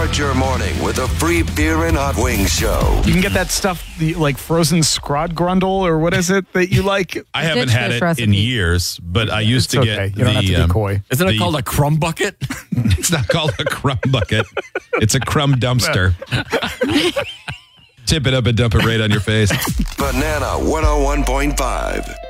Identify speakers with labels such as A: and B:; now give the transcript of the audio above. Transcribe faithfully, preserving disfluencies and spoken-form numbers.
A: Start your morning with a free beer and hot wings show.
B: You can get that stuff, the, like frozen Scrodgrundle, or what is it that you like?
C: I haven't had it
D: recipe.
C: in years, but I used
B: It's
C: to
B: okay.
C: get
B: You don't
C: the.
B: have to be
C: um,
B: coy.
E: Isn't it
C: the-
E: called a crumb bucket?
C: It's not called a crumb bucket. It's a crumb dumpster. Tip it up and dump it right on your face.
A: Banana one oh one point five.